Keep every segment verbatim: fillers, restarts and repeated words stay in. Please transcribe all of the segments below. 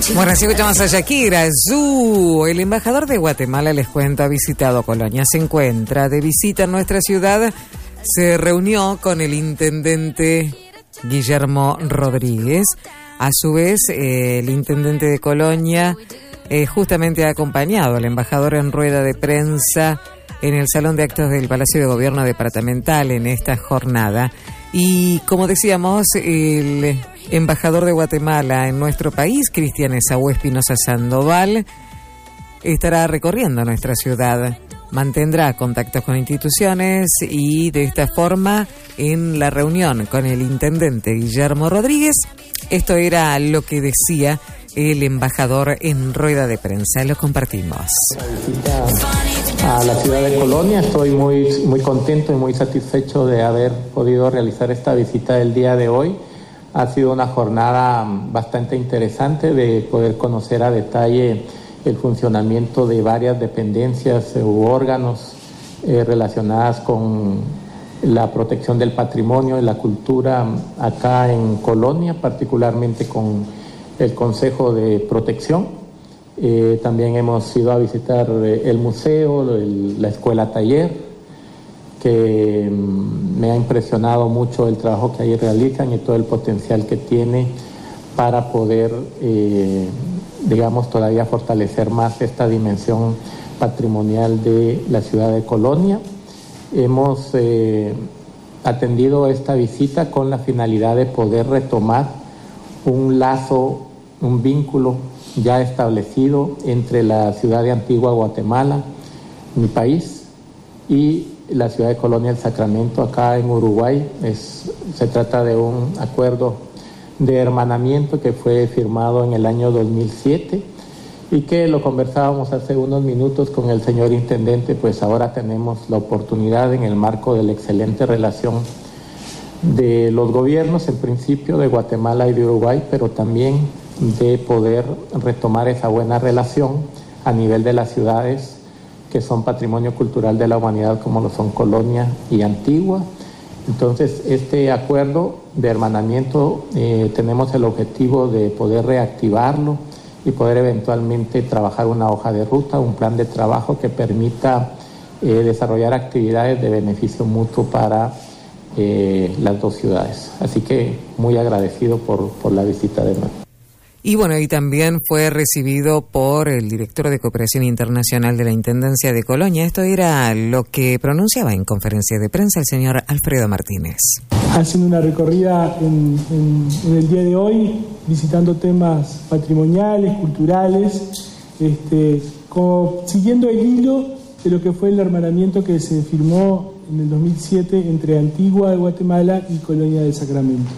Bueno, así escuchamos a Shakira. Zú. El embajador de Guatemala, les cuento, ha visitado Colonia. Se encuentra de visita en nuestra ciudad. Se reunió con el intendente Guillermo Rodríguez. A su vez, eh, el intendente de Colonia eh, justamente ha acompañado al embajador en rueda de prensa en el Salón de Actos del Palacio de Gobierno Departamental en esta jornada. Y como decíamos, el embajador de Guatemala en nuestro país, Cristian Esaú Espinosa Sandoval, estará recorriendo nuestra ciudad. Mantendrá contactos con instituciones y de esta forma, en la reunión con el intendente Guillermo Rodríguez, esto era lo que decía el embajador en rueda de prensa. Lo compartimos. A la ciudad de Colonia, estoy muy, muy contento y muy satisfecho de haber podido realizar esta visita del día de hoy. Ha sido una jornada bastante interesante de poder conocer a detalle el funcionamiento de varias dependencias u órganos eh, relacionadas con la protección del patrimonio y la cultura acá en Colonia, particularmente con el Consejo de Protección. Eh, también hemos ido a visitar eh, el museo, el, la escuela taller, que mm, me ha impresionado mucho el trabajo que ahí realizan y todo el potencial que tiene para poder, eh, digamos, todavía fortalecer más esta dimensión patrimonial de la ciudad de Colonia. Hemos eh, atendido esta visita con la finalidad de poder retomar un lazo, un vínculo ya establecido entre la ciudad de Antigua Guatemala, mi país, y la ciudad de Colonia del Sacramento, acá en Uruguay. Es, se trata de un acuerdo de hermanamiento que fue firmado en el año dos mil siete y que lo conversábamos hace unos minutos con el señor intendente. Pues ahora tenemos la oportunidad, en el marco de la excelente relación de los gobiernos, en principio de Guatemala y de Uruguay, pero también de poder retomar esa buena relación a nivel de las ciudades que son patrimonio cultural de la humanidad, como lo son Colonia y Antigua. Entonces, este acuerdo de hermanamiento eh, tenemos el objetivo de poder reactivarlo y poder eventualmente trabajar una hoja de ruta, un plan de trabajo que permita eh, desarrollar actividades de beneficio mutuo para eh, las dos ciudades. Así que muy agradecido por, por la visita de nuevo. Y bueno, y también fue recibido por el director de Cooperación Internacional de la Intendencia de Colonia. Esto era lo que pronunciaba en conferencia de prensa el señor Alfredo Martínez. Haciendo una recorrida en, en, en el día de hoy, visitando temas patrimoniales, culturales, este, como siguiendo el hilo de lo que fue el hermanamiento que se firmó en el dos mil siete entre Antigua de Guatemala y Colonia del Sacramento.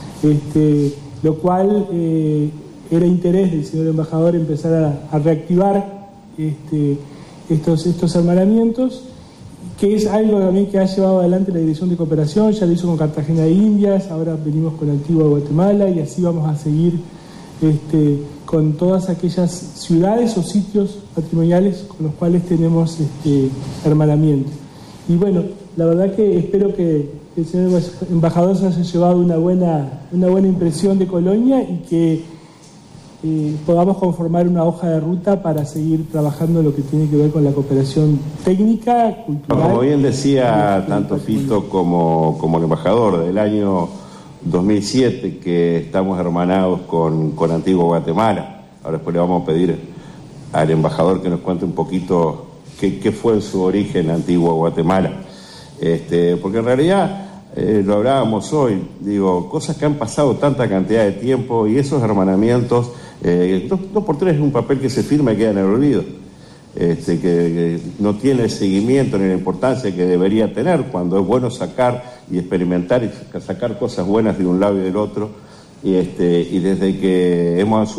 Este, lo cual eh, era interés del señor embajador empezar a, a reactivar este, estos, estos hermanamientos, que es algo también que ha llevado adelante la Dirección de Cooperación. Ya lo hizo con Cartagena de Indias, ahora venimos con Antigua de Guatemala, y así vamos a seguir este, con todas aquellas ciudades o sitios patrimoniales con los cuales tenemos este, hermanamiento. Y bueno, la verdad que espero que el señor embajador se haya llevado una buena, una buena impresión de Colonia y que eh, podamos conformar una hoja de ruta para seguir trabajando lo que tiene que ver con la cooperación técnica, cultural. Como bien decía tanto Fito como, como el embajador, del año dos mil siete que estamos hermanados con, con Antigua Guatemala. Ahora después le vamos a pedir al embajador que nos cuente un poquito qué, qué fue en su origen Antigua Guatemala. Este, porque en realidad, eh, lo hablábamos hoy, digo, cosas que han pasado tanta cantidad de tiempo, y esos hermanamientos, eh, dos, dos por tres es un papel que se firma y queda en el olvido, este, que, que no tiene el seguimiento ni la importancia que debería tener, cuando es bueno sacar y experimentar y sacar cosas buenas de un lado y del otro, y, este, y desde que hemos